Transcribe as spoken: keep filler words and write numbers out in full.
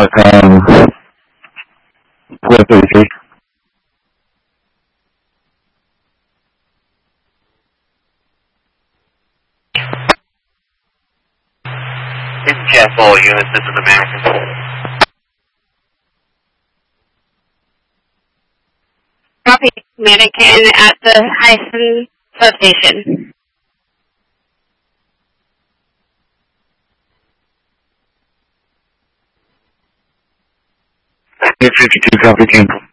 um, four thirty-three. This is Jeff All units, this is American. Copy, Mannequin at the Hyson substation. fifty-two, copy, cancel.